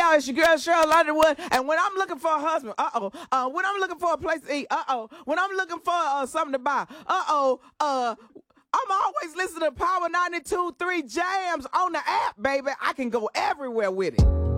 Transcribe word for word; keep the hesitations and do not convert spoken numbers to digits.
y'all, it's your girl Cheryl Underwood. And when I'm looking for a husband, uh-oh. Uh, when I'm looking for a place to eat, uh-oh. When I'm looking for uh, something to buy, uh-oh. Uh, I'm always listening to Power ninety-two point three Jams on the app, baby. I can go everywhere with it.